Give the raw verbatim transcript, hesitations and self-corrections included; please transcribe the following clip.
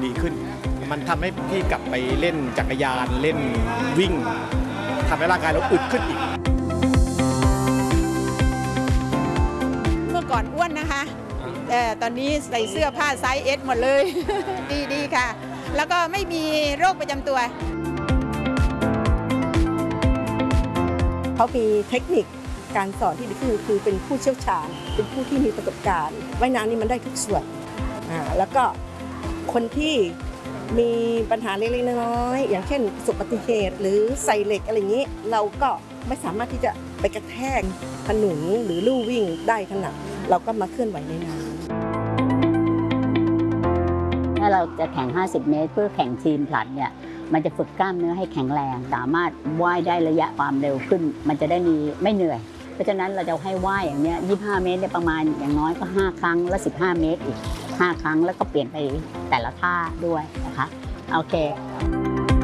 ดีขึ้นมันทำให้พี่กลับไปเล่นจักรยานเล่นวิ่งทำให้ร่างกายเราอึดขึ้นอีกเมื่อก่อนอ้วนนะคะแต่ตอนนี้ใส่เสื้อผ้าไซส์เอสหมดเลย ดีดีค่ะแล้วก็ไม่มีโรคประจำตัวเขามีเทคนิคการสอนที่ดีขึ้นคือเป็นผู้เชี่ยวชาญเป็นผู้ที่มีประสบการณ์ว่ายน้ำนี่มันได้ทุกส่วนอ่าแล้วก็คนที่มีปัญหาเล็กๆน้อยๆอย่างเช่นประสบอุบัติเหตุหรือใส่เหล็กอะไรอย่างนี้เราก็ไม่สามารถที่จะไปกระแทกถนนหรือลู่วิ่งได้ขนาดเราก็มาเคลื่อนไหวในน้ำถ้าเราจะแข่งห้าสิบเมตรเพื่อแข่งทีมผลัดเนี่ยมันจะฝึกกล้ามเนื้อให้แข็งแรงสามารถว่ายได้ระยะความเร็วขึ้นมันจะได้มีไม่เหนื่อยเพราะฉะนั้นเราจะให้ว่ายอย่างเนี้ยยี่สิบห้าเมตรได้ประมาณอย่างน้อยก็ห้าครั้งและสิบห้าเมตรอีกห้าครั้งแล้วก็เปลี่ยนไปแต่ละท่าด้วยนะคะโอเค